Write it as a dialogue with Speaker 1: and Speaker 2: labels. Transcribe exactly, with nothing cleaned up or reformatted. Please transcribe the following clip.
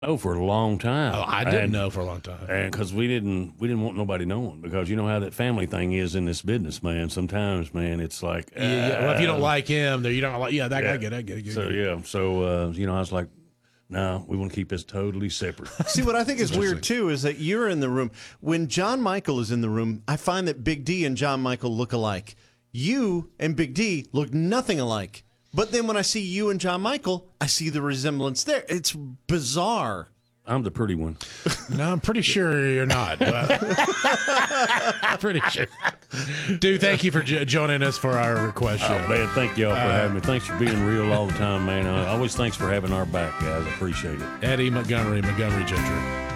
Speaker 1: Oh, for a long time.
Speaker 2: Oh, I didn't
Speaker 1: and,
Speaker 2: know for a long time.
Speaker 1: And because we didn't, we didn't want nobody knowing, because you know how that family thing is in this business, man. Sometimes, man, it's like, uh,
Speaker 2: yeah, yeah. Well, if you don't like him, then you don't like. Yeah, that
Speaker 1: yeah.
Speaker 2: I get, it, I get, it, I get.
Speaker 1: So
Speaker 2: it.
Speaker 1: yeah, so uh, you know, I was like, no, we want to keep this totally separate.
Speaker 3: See, what I think is weird, too, is that you're in the room. When John Michael is in the room, I find that Big D and John Michael look alike. You and Big D look nothing alike. But then when I see you and John Michael, I see the resemblance there. It's bizarre.
Speaker 1: I'm the pretty one.
Speaker 2: No, I'm pretty sure you're not. But pretty sure. Dude, thank you for jo- joining us for our request show.
Speaker 1: Oh, man, thank y'all for
Speaker 2: Uh,
Speaker 1: having me. Thanks for being real all the time, man. Uh, always thanks for having our back, guys. I appreciate it.
Speaker 2: Eddie Montgomery, Montgomery Gentry.